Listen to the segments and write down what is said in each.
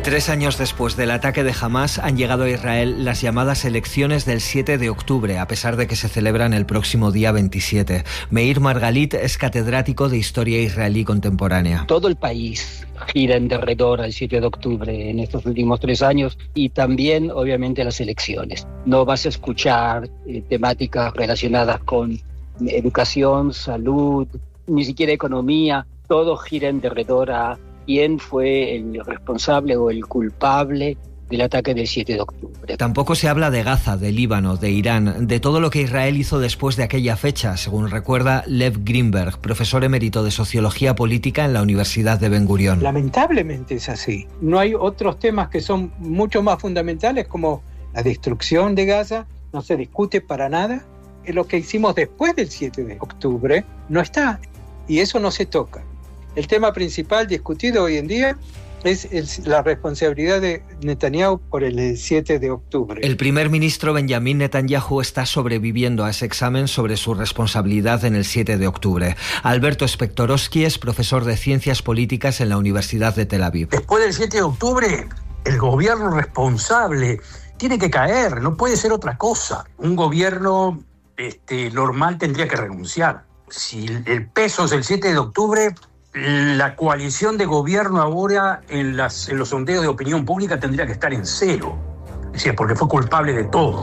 3 años después del ataque de Hamás han llegado a Israel las llamadas elecciones del 7 de octubre, a pesar de que se celebran el próximo día 27. Meir Margalit es catedrático de Historia Israelí Contemporánea. Todo el país gira en derredor al 7 de octubre en estos últimos 3 años y también, obviamente, las elecciones. No vas a escuchar temáticas relacionadas con educación, salud, ni siquiera economía. Todo gira en derredor a quién fue el responsable o el culpable del ataque del 7 de octubre. Tampoco se habla de Gaza, de Líbano, de Irán, de todo lo que Israel hizo después de aquella fecha, según recuerda Lev Grimberg, profesor emérito de Sociología Política en la Universidad de Ben Gurión. Lamentablemente es así. No hay otros temas que son mucho más fundamentales como la destrucción de Gaza, no se discute para nada. Lo que hicimos después del 7 de octubre no está, y eso no se toca. El tema principal discutido hoy en día es la responsabilidad de Netanyahu por el 7 de octubre. El primer ministro Benjamin Netanyahu está sobreviviendo a ese examen sobre su responsabilidad en el 7 de octubre. Alberto Spectorowski es profesor de Ciencias Políticas en la Universidad de Tel Aviv. Después del 7 de octubre, el gobierno responsable tiene que caer, no puede ser otra cosa. Un gobierno normal tendría que renunciar. Si el peso es el 7 de octubre... La coalición de gobierno ahora en los sondeos de opinión pública tendría que estar en 0. Es decir, porque fue culpable de todo.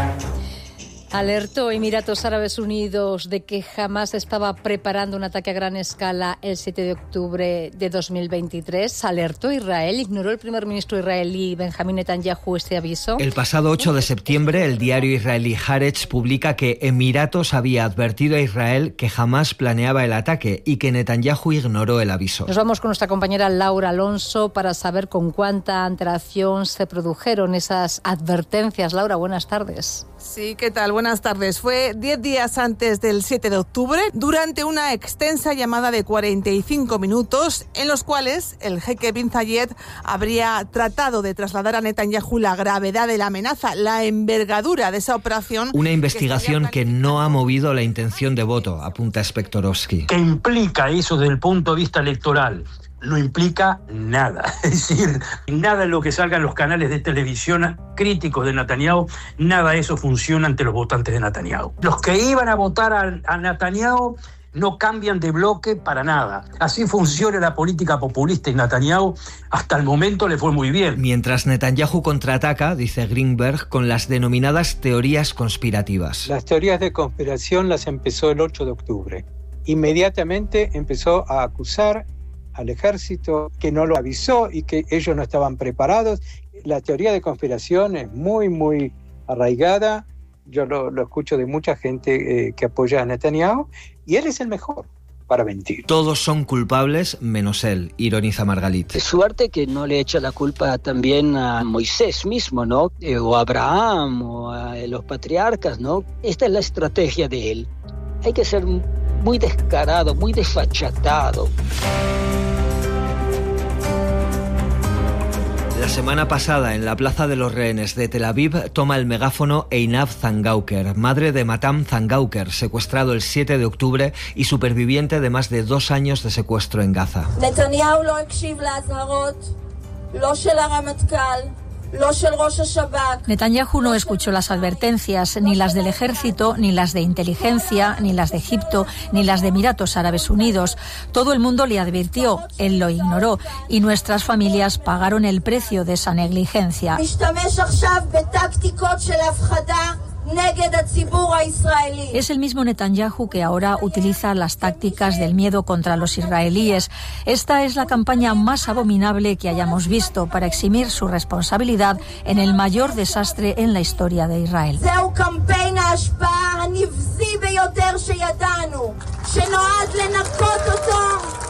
Alertó Emiratos Árabes Unidos de que Hamás estaba preparando un ataque a gran escala el 7 de octubre de 2023. Alertó Israel. ¿Ignoró el primer ministro israelí Benjamin Netanyahu este aviso? El pasado 8 de septiembre, el diario israelí Haaretz publica que Emiratos había advertido a Israel que Hamás planeaba el ataque y que Netanyahu ignoró el aviso. Nos vamos con nuestra compañera Laura Alonso para saber con cuánta antelación se produjeron esas advertencias. Laura, buenas tardes. Sí, ¿qué tal? Buenas tardes. Fue 10 días antes del 7 de octubre, durante una extensa llamada de 45 minutos, en los cuales el jeque Bin Zayed habría tratado de trasladar a Netanyahu la gravedad de la amenaza, la envergadura de esa operación. Una investigación que no ha movido la intención de voto, apunta Spectorowski. ¿Qué implica eso desde el punto de vista electoral? No implica nada. Es decir, nada de lo que salga en los canales de televisión críticos de Netanyahu, nada de eso funciona ante los votantes de Netanyahu. Los que iban a votar a Netanyahu no cambian de bloque para nada. Así funciona la política populista en Netanyahu. Hasta el momento le fue muy bien. Mientras Netanyahu contraataca, dice Greenberg, con las denominadas teorías conspirativas. Las teorías de conspiración las empezó el 8 de octubre. Inmediatamente empezó a acusar al ejército, que no lo avisó y que ellos no estaban preparados. La teoría de conspiración es muy, muy arraigada. Yo lo escucho de mucha gente que apoya a Netanyahu, y él es el mejor para mentir. Todos son culpables menos él, ironiza Margalit. Suerte que no le echa la culpa también a Moisés mismo, ¿no? O a Abraham, o a los patriarcas, ¿no? Esta es la estrategia de él. Hay que ser muy descarado, muy desfachatado. La semana pasada, en la Plaza de los Rehenes de Tel Aviv, toma el megáfono Einav Zangauker, madre de Matam Zangauker, secuestrado el 7 de octubre y superviviente de más de 2 años de secuestro en Gaza. Netanyahu no הקשיב להזהרות, לא של הרמטכ"ל, לא של ראש השב"כ. Netanyahu no escuchó las advertencias, ni las del ejército, ni las de inteligencia, ni las de Egipto, ni las de Emiratos Árabes Unidos. Todo el mundo le advirtió, él lo ignoró, y nuestras familias pagaron el precio de esa negligencia. משתמש עכשיו בטקטיקות של הפחדה נגד הציבור הישראלי. Es el mismo Netanyahu que ahora utiliza las tácticas del miedo contra los israelíes. Esta es la campaña más abominable que hayamos visto para eximir su responsabilidad en el mayor desastre en la historia de Israel. זהו קמפיין ההשפעה הנבזי ביותר שידענו, שנועד לנקות אותו.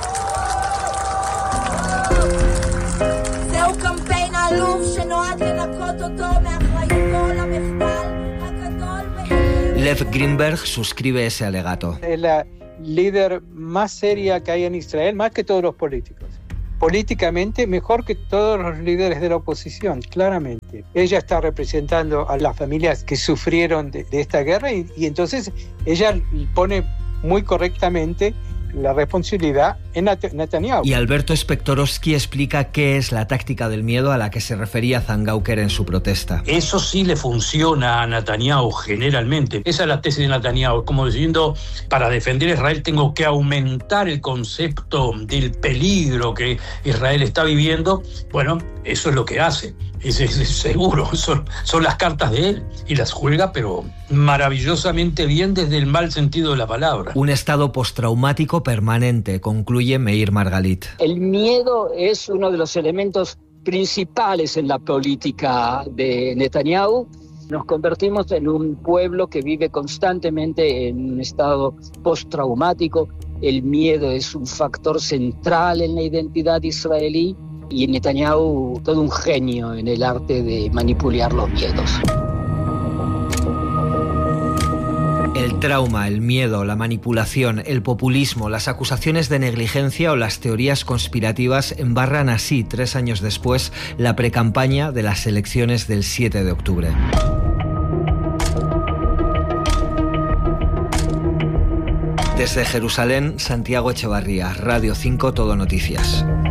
זהו קמפיין העלוב שנועד לנקות אותו מאחריותו למחדל. Lev Grimberg suscribe ese alegato. Es la líder más seria que hay en Israel, más que todos los políticos. Políticamente mejor que todos los líderes de la oposición, claramente. Ella está representando a las familias que sufrieron de esta guerra y entonces ella pone muy correctamente la responsabilidad en Netanyahu. Y Alberto Spektorowski explica qué es la táctica del miedo a la que se refería Zangauker en su protesta. Eso sí le funciona a Netanyahu generalmente. Esa es la tesis de Netanyahu, como diciendo, para defender a Israel tengo que aumentar el concepto del peligro que Israel está viviendo. Bueno, eso es lo que hace. Es seguro, son las cartas de él y las juega, pero maravillosamente bien desde el mal sentido de la palabra. Un estado postraumático permanente, concluye Meir Margalit. El miedo es uno de los elementos principales en la política de Netanyahu. Nos convertimos en un pueblo que vive constantemente en un estado postraumático. El miedo es un factor central en la identidad israelí. Y Netanyahu, todo un genio en el arte de manipular los miedos. El trauma, el miedo, la manipulación, el populismo, las acusaciones de negligencia o las teorías conspirativas embarran así, 3 años después, la precampaña de las elecciones del 7 de octubre. Desde Jerusalén, Santiago Echevarría, Radio 5 Todo Noticias.